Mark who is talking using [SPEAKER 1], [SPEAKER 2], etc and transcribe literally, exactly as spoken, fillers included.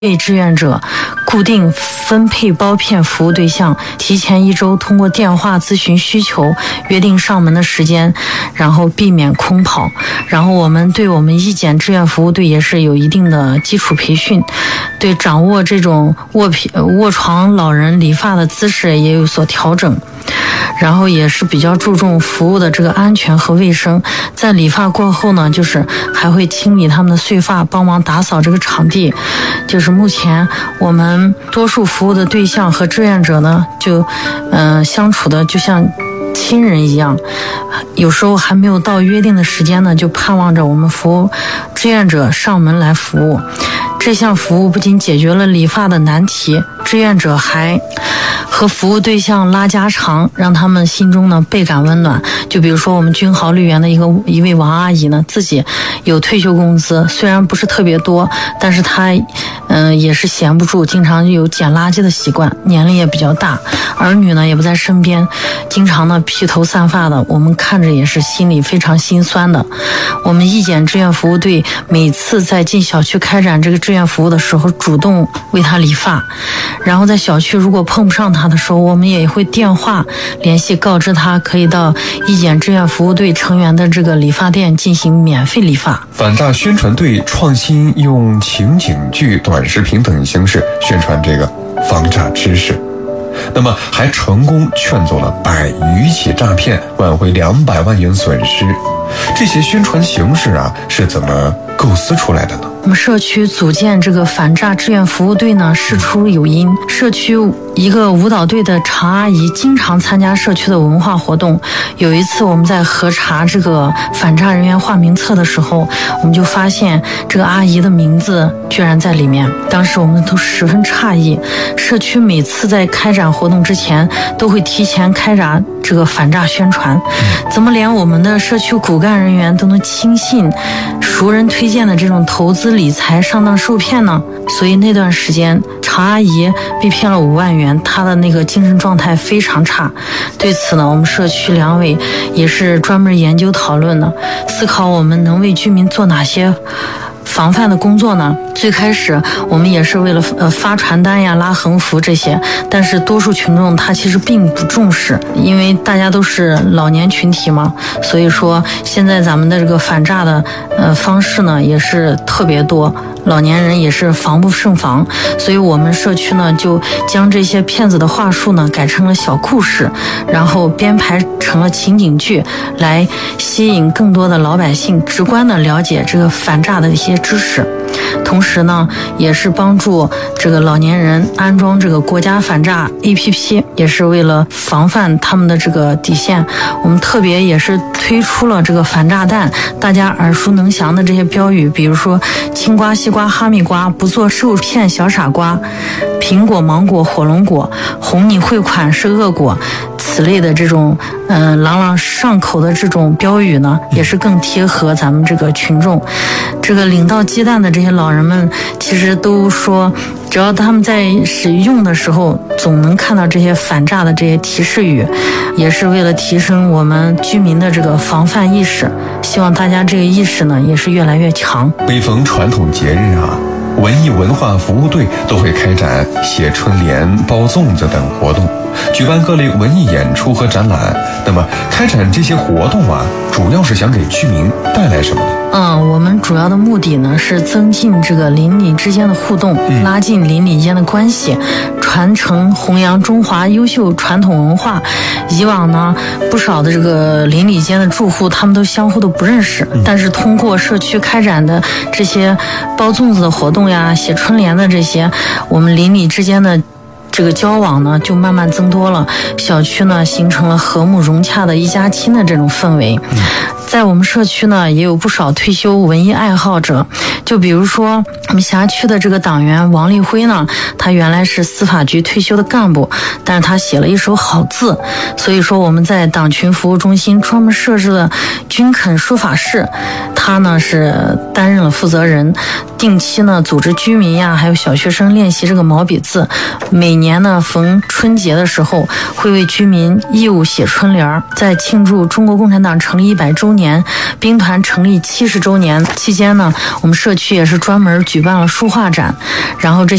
[SPEAKER 1] 为志愿者固定分配包片服务对象，提前一周通过电话咨询需求，约定上门的时间，然后避免空跑。然后我们对我们义检志愿服务队也是有一定的基础培训，对掌握这种卧皮卧床老人理发的姿势也有所调整。然后也是比较注重服务的这个安全和卫生，在理发过后呢，就是还会清理他们的碎发，帮忙打扫这个场地。就是目前我们多数服务的对象和志愿者呢，就嗯、呃、相处的就像亲人一样，有时候还没有到约定的时间呢，就盼望着我们服务志愿者上门来服务。这项服务不仅解决了理发的难题，志愿者还和服务对象拉家常，让他们心中呢倍感温暖。就比如说我们君豪绿园的一个一位王阿姨呢，自己有退休工资，虽然不是特别多，但是她嗯、呃、也是闲不住，经常有捡垃圾的习惯，年龄也比较大，儿女呢也不在身边，经常呢披头散发的，我们看着也是心里非常心酸的。我们义检志愿服务队每次在进小区开展这个志愿服务的时候，主动为她理发，然后在小区如果碰不上她的时候，我们也会电话联系，告知她可以到义检志愿服务队成员的这个理发店进行免费理发。
[SPEAKER 2] 反诈宣传队创新用情景剧、短视频等形式宣传这个防诈知识，那么还成功劝走了百余起诈骗，挽回两百万元损失。这些宣传形式啊，是怎么构思出来的呢？
[SPEAKER 1] 我们社区组建这个反诈志愿服务队呢，事出有因。社区一个舞蹈队的常阿姨经常参加社区的文化活动。有一次我们在核查这个反诈人员化名册的时候，我们就发现这个阿姨的名字居然在里面。当时我们都十分诧异。社区每次在开展活动之前，都会提前开展这个反诈宣传，怎么连我们的社区骨干人员都能轻信熟人推荐的这种投资理财上当受骗呢？所以那段时间常阿姨被骗了五万元，她的那个精神状态非常差。对此呢，我们社区两委也是专门研究讨论的，思考我们能为居民做哪些防范的工作呢？最开始我们也是为了呃发传单呀、拉横幅这些，但是多数群众他其实并不重视，因为大家都是老年群体嘛，所以说现在咱们的这个反诈的呃方式呢也是特别多，老年人也是防不胜防，所以我们社区呢就将这些骗子的话术呢改成了小故事，然后编排成了情景剧，来吸引更多的老百姓直观的了解这个反诈的一些知识。同时呢，也是帮助这个老年人安装这个国家反诈 A P P， 也是为了防范他们的这个底线。我们特别也是推出了这个反诈弹，大家耳熟能详的这些标语，比如说青瓜、西瓜、哈密瓜，不做受骗小傻瓜，苹果、芒果、火龙果，哄你汇款是恶果。此类的这种嗯、呃、朗朗上口的这种标语呢，也是更贴合咱们这个群众。这个领到鸡蛋的这些老人们，其实都说，只要他们在使用的时候，总能看到这些反诈的这些提示语，也是为了提升我们居民的这个防范意识。希望大家这个意识呢，也是越来越强。
[SPEAKER 2] 每逢传统节日啊，文艺文化服务队都会开展写春联、包粽子等活动，举办各类文艺演出和展览。那么开展这些活动啊，主要是想给居民带来什么呢？
[SPEAKER 1] 嗯，我们主要的目的呢是增进这个邻里之间的互动，
[SPEAKER 2] 嗯、
[SPEAKER 1] 拉近邻里间的关系，传承弘扬中华优秀传统文化。以往呢，不少的这个邻里间的住户，他们都相互都不认识，嗯、但是通过社区开展的这些包粽子的活动呀、写春联的这些，我们邻里之间的这个交往呢就慢慢增多了，小区呢形成了和睦融洽的一家亲的这种氛围。在我们社区呢也有不少退休文艺爱好者，就比如说我们辖区的这个党员王立辉呢，他原来是司法局退休的干部，但是他写了一手好字，所以说我们在党群服务中心专门设置了军垦书法室，他呢是担任了负责人，定期呢组织居民呀还有小学生练习这个毛笔字，每年呢逢春节的时候会为居民义务写春联，在庆祝中国共产党成立一百周年年，兵团成立七十周年期间呢，我们社区也是专门举办了书画展，然后这